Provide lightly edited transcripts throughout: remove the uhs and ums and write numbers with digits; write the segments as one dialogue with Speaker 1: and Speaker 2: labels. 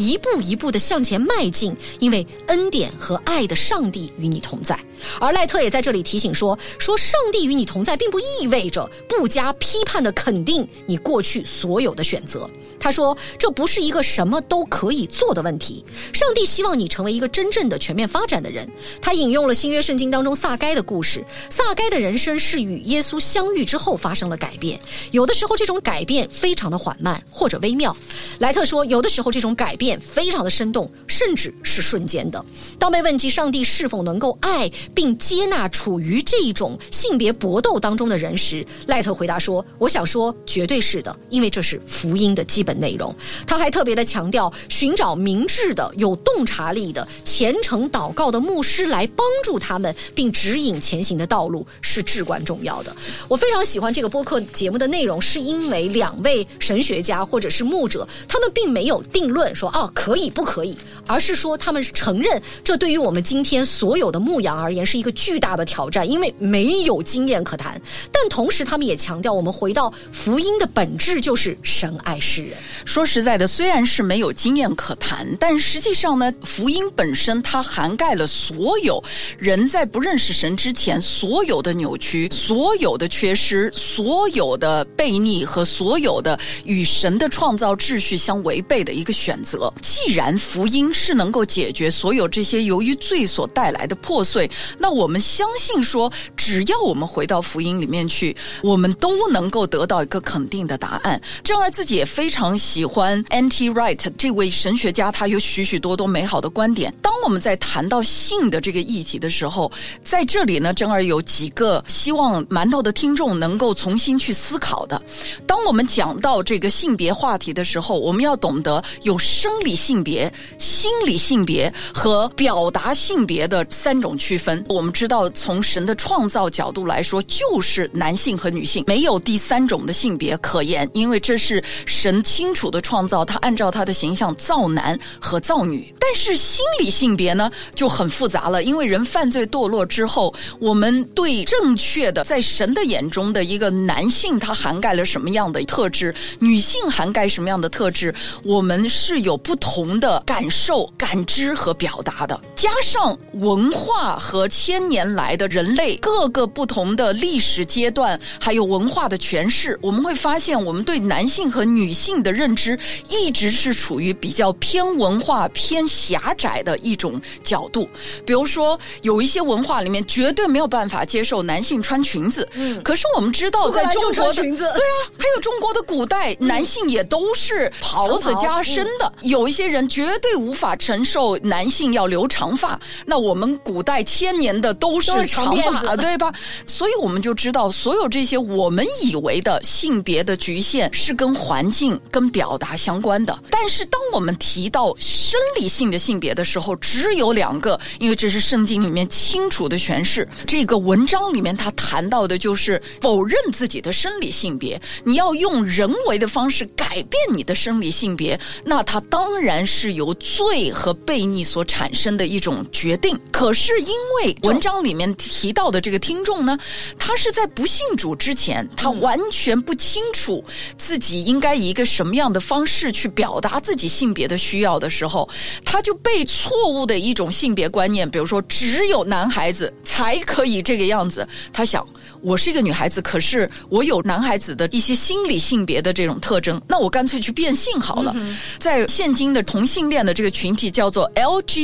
Speaker 1: 一步一步地向前迈进，因为恩典和爱的上帝与你同在。而赖特也在这里提醒说上帝与你同在并不意味着不加批判地肯定你过去所有的选择。他说这不是一个什么都可以做的问题，上帝希望你成为一个真正的全面发展的人。他引用了新约圣经当中撒该的故事，撒该的人生是与耶稣相遇之后发生了改变，有的时候这种改变非常的缓慢或者微妙。莱特说有的时候这种改变非常的生动，甚至是瞬间的。当被问及上帝是否能够爱并接纳处于这种性别搏斗当中的人时，赖特回答说我想说绝对是的，因为这是福音的基本内容。他还特别的强调寻找明智的有洞察力的虔诚祷告的牧师来帮助他们并指引前行的道路是至关重要的。我非常喜欢这个播客节目的内容，是因为两位神学家或者是牧者，他们并没有定论说可以不可以，而是说他们承认这对于我们今天所有的牧羊而言是一个巨大的挑战，因为没有经验可谈。但同时他们也强调我们回到福音的本质，就是神爱世人。
Speaker 2: 说实在的，虽然是没有经验可谈，但实际上呢，福音本身它涵盖了所有人在不认识神之前所有的扭曲，所有的缺失，所有的悖逆和所有的与神的创造秩序相违背的一个选择。既然福音是能够解决所有这些由于罪所带来的破碎，那我们相信说只要我们回到福音里面去，我们都能够得到一个肯定的答案。正儿自己也非常喜欢 N.T. Wright 这位神学家，他有许许多多美好的观点。当我们在谈到性的这个议题的时候，在这里呢，正儿有几个希望馒头的听众能够重新去思考的。当我们讲到这个性别话题的时候，我们要懂得有生理性别、心理性别和表达性别的三种区分。我们知道从神的创造角度来说，就是男性和女性，没有第三种的性别可言，因为这是神清楚的创造，他按照他的形象造男和造女。但是心理性别呢就很复杂了，因为人犯罪堕落之后，我们对正确的在神的眼中的一个男性他涵盖了什么样的特质，女性涵盖什么样的特质，我们是有不同的感受、感知和表达的。加上文化和千年来的人类各个不同的历史阶段还有文化的诠释，我们会发现我们对男性和女性的认知一直是处于比较偏文化偏狭窄的一种角度。比如说有一些文化里面绝对没有办法接受男性穿裙子，可是我们知道在中国的
Speaker 1: 裙子，
Speaker 2: 对啊，还有中国的古代男性也都是袍子加身的，有一些人绝对无法承受男性要留长发，那我们古代千年的都是长发，对吧？所以我们就知道所有这些我们以为的性别的局限是跟环境跟表达相关的。但是当我们提到生理性的性别的时候，只有两个，因为这是圣经里面清楚的诠释。这个文章里面他谈到的就是否认自己的生理性别，你要用人为的方式改变你的生理性别，那它当然是由罪和悖逆所产生的一种决定。可是因为文章里面提到的这个听众呢，他是在不信主之前，他完全不清楚自己应该以一个什么样的方式去表达自己性别的需要的时候，他就被错误的一种性别观念，比如说只有男孩子才可以这个样子，他想我是一个女孩子，可是我有男孩子的一些心理性别的这种特征，那我干脆去变性好了。在现今的同性恋的这个群体叫做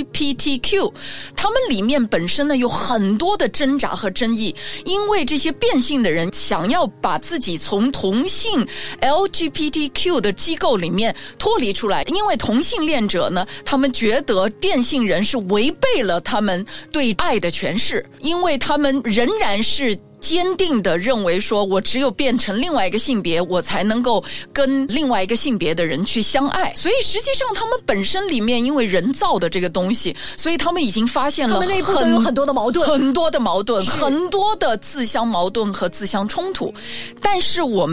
Speaker 2: LGBTQ， 他们里面本身呢有很多的挣扎和争议，因为这些变性的人想要把自己从同性 LGBTQ 的机构里面脱离出来，因为同性恋者呢，他们觉得变性人是违背了他们对爱的诠释，因为他们仍然是坚定地认为说我只有变成另外一个性别，我才能够跟另外一个性别的人去相爱。所以实际上他们本身里面因为人造的这个东西，所以他们已经发现了
Speaker 1: 他们内部都有很多的矛盾，
Speaker 2: 很多的矛盾，很多的自相矛盾和自相冲突。但是我们更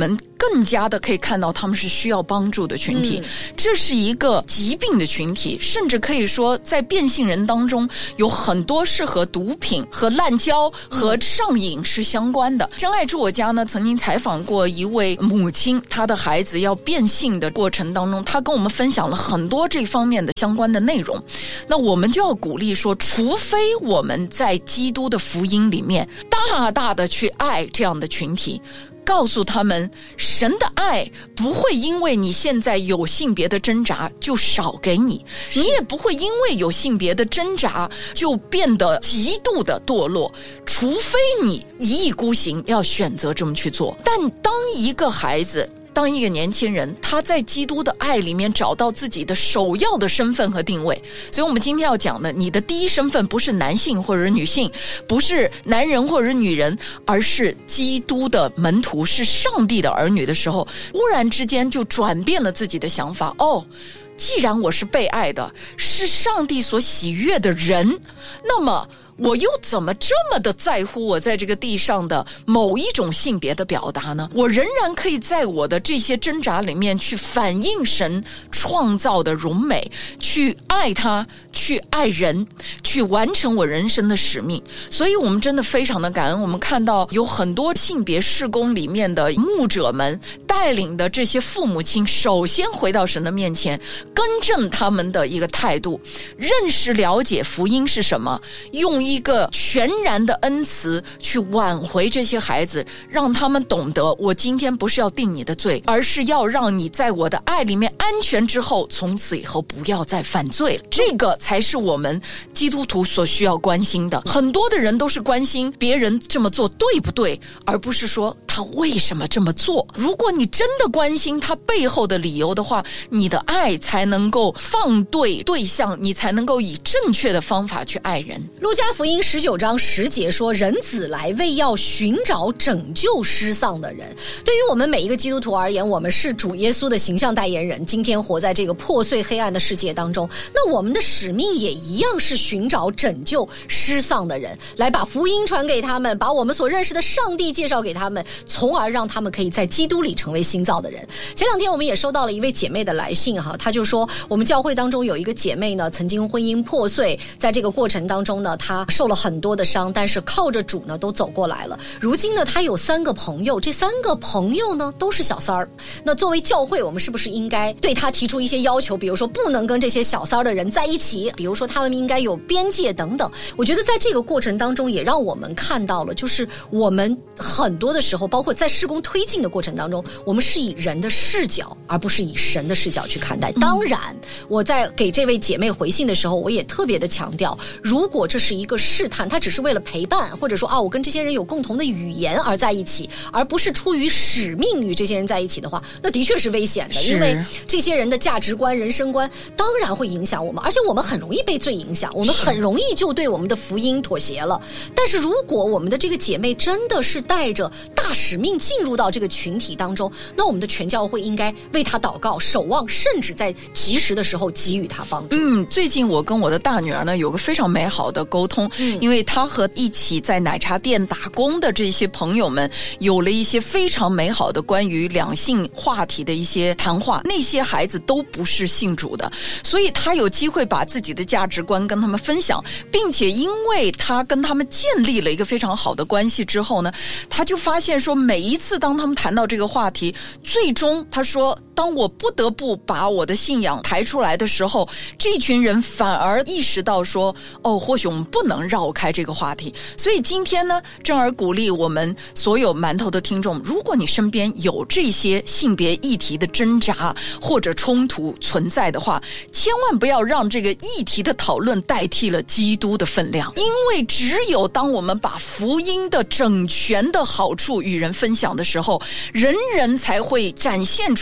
Speaker 2: 更加的可以看到他们是需要帮助的群体。这是一个疾病的群体，甚至可以说在变性人当中有很多是和毒品和滥交和上瘾是相关的。张爱珠我家呢曾经采访过一位母亲，她的孩子要变性的过程当中，她跟我们分享了很多这方面的相关的内容。那我们就要鼓励说，除非我们在基督的福音里面大大的去爱这样的群体，告诉他们神的爱不会因为你现在有性别的挣扎就少给你，你也不会因为有性别的挣扎就变得极度的堕落，除非你一意孤行要选择这么去做。但当一个孩子，当一个年轻人，他在基督的爱里面找到自己的首要的身份和定位。所以我们今天要讲的，你的第一身份不是男性或者女性，不是男人或者女人，而是基督的门徒，是上帝的儿女的时候，忽然之间就转变了自己的想法。既然我是被爱的，是上帝所喜悦的人，那么我又怎么这么的在乎我在这个地上的某一种性别的表达呢？我仍然可以在我的这些挣扎里面去反映神创造的荣美，去爱他，去爱人，去完成我人生的使命。所以我们真的非常的感恩，我们看到有很多性别事工里面的牧者们带领的这些父母亲，首先回到神的面前，更正他们的一个态度，认识了解福音是什么，用一个全然的恩慈去挽回这些孩子，让他们懂得，我今天不是要定你的罪，而是要让你在我的爱里面安全之后，从此以后不要再犯罪了。这个才是我们基督徒所需要关心的。很多的人都是关心别人这么做对不对，而不是说他为什么这么做。如果你真的关心他背后的理由的话，你的爱才能够放对对象，你才能够以正确的方法去爱人。
Speaker 1: 路加福音19章10节说，人子来为要寻找拯救失丧的人。对于我们每一个基督徒而言，我们是主耶稣的形象代言人，今天活在这个破碎黑暗的世界当中，那我们的使命也一样是寻找拯救失丧的人，来把福音传给他们，把我们所认识的上帝介绍给他们，从而让他们可以在基督里成为新造的人。前两天我们也收到了一位姐妹的来信哈，她就说我们教会当中有一个姐妹呢，曾经婚姻破碎，在这个过程当中呢，她受了很多的伤，但是靠着主呢都走过来了。如今呢，她有3个朋友，这3个朋友呢都是小三儿。那作为教会，我们是不是应该对她提出一些要求，比如说不能跟这些小三儿的人在一起，比如说他们应该有边界等等。我觉得在这个过程当中也让我们看到了，就是我们很多的时候，包括在事工推进的过程当中，我们是以人的视角而不是以神的视角去看待。当然我在给这位姐妹回信的时候，我也特别的强调，如果这是一个试探，它只是为了陪伴，或者说我跟这些人有共同的语言而在一起，而不是出于使命与这些人在一起的话，那的确是危险的。因为这些人的价值观人生观当然会影响我们，而且我们很容易被罪影响，我们很容易就对我们的福音妥协了。但是如果我们的这个姐妹真的是带着大使命进入到这个群体当中，那我们的全教会应该为她祷告守望，甚至在及时的时候给予她帮助。
Speaker 2: 最近我跟我的大女儿呢有个非常美好的沟通，因为她和一起在奶茶店打工的这些朋友们有了一些非常美好的关于两性话题的一些谈话。那些孩子都不是信主的，所以她有机会把自己的价值观跟他们分享，并且因为她跟他们建立了一个非常好的关系之后呢，她就发现说，每一次当他们谈到这个话题，最终她说，当我不得不把我的信仰抬出来的时候，这群人反而意识到说，或许我们不能绕开这个话题。所以今天呢，正儿鼓励我们所有馒头的听众，如果你身边有这些性别议题的挣扎或者冲突存在的话，千万不要让这个议题的讨论代替了基督的分量。因为只有当我们把福音的整全的好处与人分享的时候，人人才会展现出我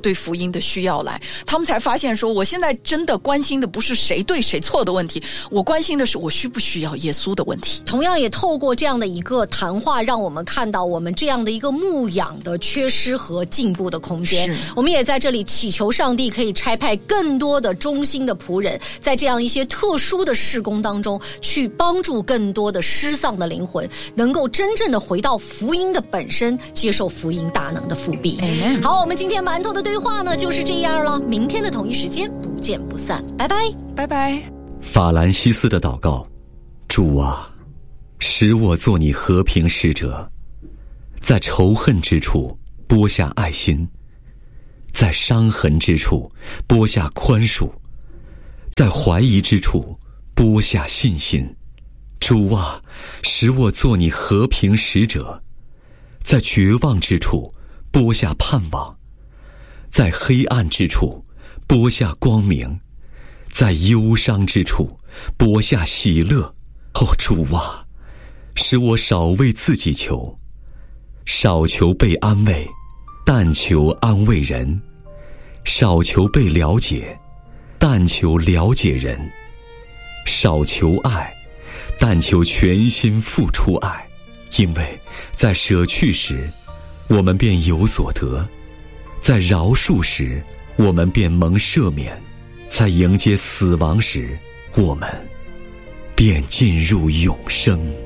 Speaker 2: 对福音的需要来，他们才发现说，我现在真的关心的不是谁对谁错的问题，我关心的是我需不需要耶稣的问题。
Speaker 1: 同样也透过这样的一个谈话，让我们看到我们这样的一个牧养的缺失和进步的空间。我们也在这里祈求上帝可以差派更多的忠心的仆人，在这样一些特殊的事工当中，去帮助更多的失丧的灵魂能够真正的回到福音的本身，接受福音大能的复辟。好，我们今天馒头的对话呢就是这样了，明天的同一时间不见不散，拜拜
Speaker 2: 拜拜。
Speaker 3: 法兰西斯的祷告：主啊，使我做你和平使者，在仇恨之处播下爱心，在伤痕之处播下宽恕，在怀疑之处播下信心。主啊，使我做你和平使者，在绝望之处播下盼望，在黑暗之处播下光明，在忧伤之处播下喜乐。主啊，使我少为自己求，少求被安慰，但求安慰人；少求被了解，但求了解人；少求爱，但求全心付出爱。因为在舍去时，我们便有所得；在饶恕时，我们便蒙赦免；在迎接死亡时，我们便进入永生。